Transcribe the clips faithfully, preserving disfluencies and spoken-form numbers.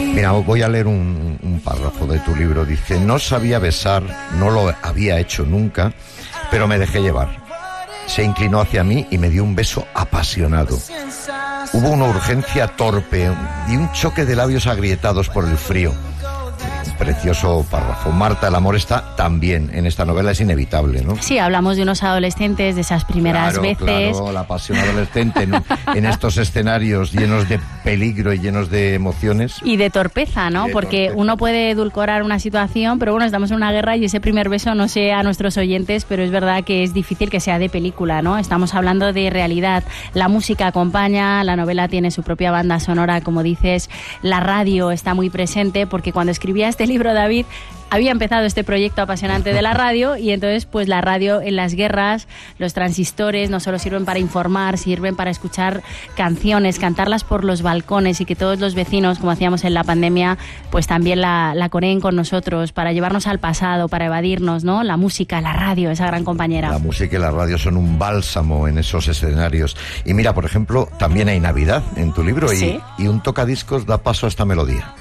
Mira, voy a leer un, un párrafo de tu libro. Dice: no sabía besar, no lo había hecho nunca, pero me dejé llevar. Se inclinó hacia mí y me dio un beso apasionado. Hubo una urgencia torpe y un choque de labios agrietados por el frío. Precioso párrafo. Marta, el amor está también en esta novela, es inevitable, ¿no? Sí, hablamos de unos adolescentes, de esas primeras claro, veces. Claro, la pasión adolescente en, en estos escenarios llenos de peligro y llenos de emociones. Y de torpeza, ¿no? De Porque torpeza. uno puede edulcorar una situación, pero bueno, estamos en una guerra y ese primer beso, no sé a nuestros oyentes, pero es verdad que es difícil que sea de película, ¿no? Estamos hablando de realidad. La música acompaña, la novela tiene su propia banda sonora, como dices, la radio está muy presente, porque cuando escribía este libro, David, había empezado este proyecto apasionante de la radio y entonces pues la radio en las guerras, los transistores no solo sirven para informar, sirven para escuchar canciones, cantarlas por los balcones y que todos los vecinos, como hacíamos en la pandemia, pues también la, la coreen con nosotros, para llevarnos al pasado, para evadirnos, ¿no? La música, la radio, esa gran compañera. La música y la radio son un bálsamo en esos escenarios. Y mira, por ejemplo, también hay Navidad en tu libro. ¿Sí? y, y un tocadiscos da paso a esta melodía.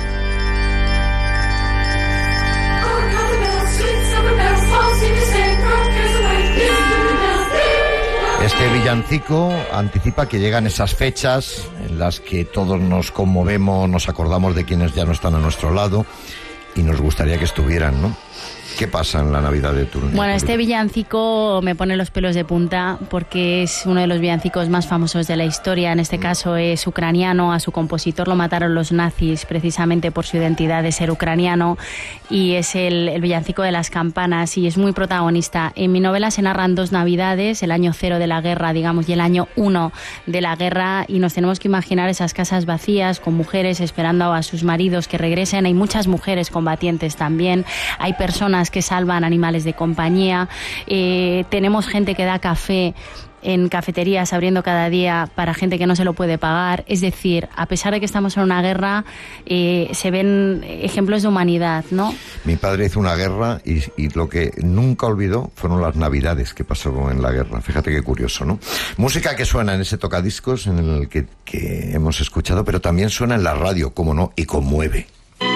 Este villancico anticipa que llegan esas fechas en las que todos nos conmovemos, nos acordamos de quienes ya no están a nuestro lado y nos gustaría que estuvieran, ¿no? ¿Qué pasa en la Navidad de tu Bueno, este villancico me pone los pelos de punta porque es uno de los villancicos más famosos de la historia. En este caso es ucraniano. A su compositor lo mataron los nazis precisamente por su identidad de ser ucraniano, y es el, el villancico de las campanas y es muy protagonista. En mi novela se narran dos Navidades, el año cero de la guerra, digamos, y el año uno de la guerra, y nos tenemos que imaginar esas casas vacías con mujeres esperando a sus maridos que regresen. Hay muchas mujeres combatientes también, hay personas que salvan animales de compañía, eh, tenemos gente que da café en cafeterías abriendo cada día para gente que no se lo puede pagar. Es decir, a pesar de que estamos en una guerra, eh, se ven ejemplos de humanidad, ¿no? Mi padre hizo una guerra y, y lo que nunca olvidó fueron las Navidades que pasó en la guerra. Fíjate qué curioso, ¿no? Música que suena en ese tocadiscos en el que, que hemos escuchado, pero también suena en la radio, cómo no, y conmueve.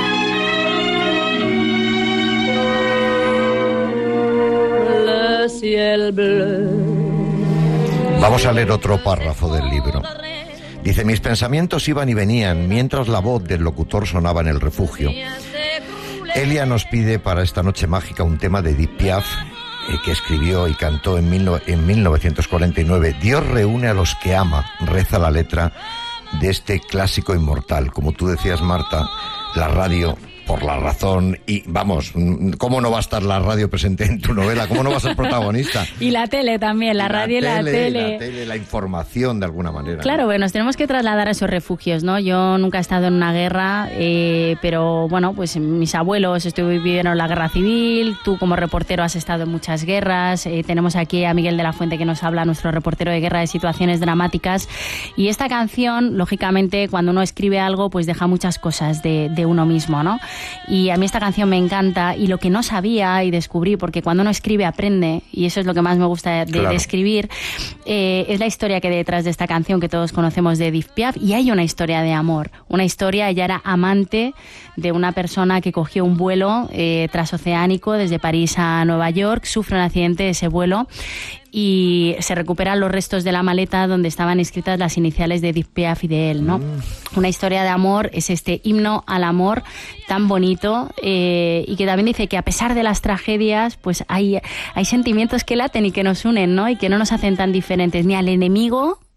Vamos a leer otro párrafo del libro. Dice: mis pensamientos iban y venían mientras la voz del locutor sonaba en el refugio. Elia nos pide para esta noche mágica un tema de Edith Piaf, eh, que escribió y cantó en, mil, en mil novecientos cuarenta y nueve. Dios reúne a los que ama, reza la letra de este clásico inmortal. Como tú decías, Marta, la radio, por la razón, y vamos, ¿cómo no va a estar la radio presente en tu novela? ¿Cómo no va a ser protagonista? Y la tele también, la, la radio y la tele. La tele, la información de alguna manera. Claro, ¿no? bueno, nos tenemos que trasladar a esos refugios, ¿no? Yo nunca he estado en una guerra, eh, pero bueno, pues mis abuelos vivieron la guerra civil, tú como reportero has estado en muchas guerras, eh, tenemos aquí a Miguel de la Fuente que nos habla, nuestro reportero de guerra, de situaciones dramáticas, y esta canción, lógicamente, cuando uno escribe algo, pues deja muchas cosas de, de uno mismo, ¿no? Y a mí esta canción me encanta, y lo que no sabía y descubrí, porque cuando uno escribe aprende, y eso es lo que más me gusta de, claro. de escribir, eh, es la historia que hay detrás de esta canción que todos conocemos de Edith Piaf, y hay una historia de amor, una historia. Ella era amante de una persona que cogió un vuelo eh, transoceánico desde París a Nueva York, sufre un accidente de ese vuelo y se recuperan los restos de la maleta donde estaban escritas las iniciales de Edith Piaf y de él, ¿no? Mm. Una historia de amor, es este himno al amor tan bonito, eh, y que también dice que a pesar de las tragedias, pues hay, hay sentimientos que laten y que nos unen, ¿no? Y que no nos hacen tan diferentes ni al enemigo